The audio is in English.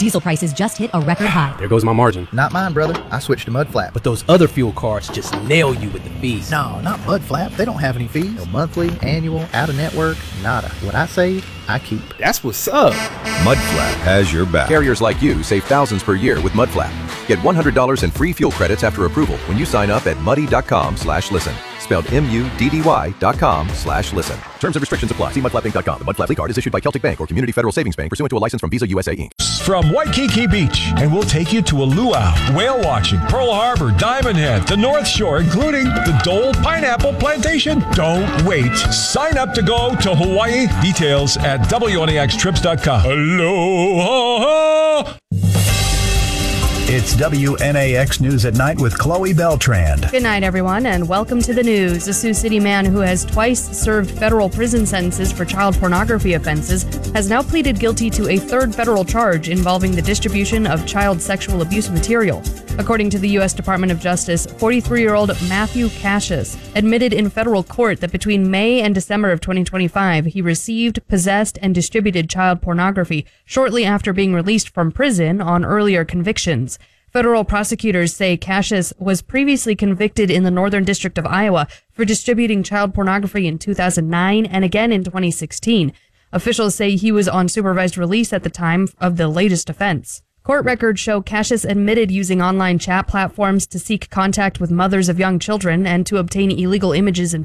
Diesel prices just hit a record high. There goes my margin. Not mine, brother. I switched to Mudflap. But those other fuel cards just nail you with the fees. No, not Mudflap. They don't have any fees. No monthly, annual, out-of-network, nada. What I save, I keep. That's what's up. Mudflap has your back. Carriers like you save thousands per year with Mudflap. Get $100 in free fuel credits after approval when you sign up at muddy.com/listen. Spelled MUDDY.com/listen. Terms and restrictions apply. See mudflappinc.com. The Mudflap card is issued by Celtic Bank or Community Federal Savings Bank pursuant to a license from Visa USA Inc. From Waikiki Beach, and we'll take you to a luau, whale watching, Pearl Harbor, Diamond Head, the North Shore, including the Dole Pineapple Plantation. Don't wait. Sign up to go to Hawaii. Details at WNAXtrips.com. Aloha! It's WNAX News at Night with Chloe Beltran. Good night, everyone, and welcome to the news. A Sioux City man who has twice served federal prison sentences for child pornography offenses has now pleaded guilty to a third federal charge involving the distribution of child sexual abuse material. According to the U.S. Department of Justice, 43-year-old Matthew Cassius admitted in federal court that between May and December of 2025, he received, possessed, and distributed child pornography shortly after being released from prison on earlier convictions. Federal prosecutors say Cassius was previously convicted in the Northern District of Iowa for distributing child pornography in 2009 and again in 2016. Officials say he was on supervised release at the time of the latest offense. Court records show Cassius admitted using online chat platforms to seek contact with mothers of young children and to obtain illegal images and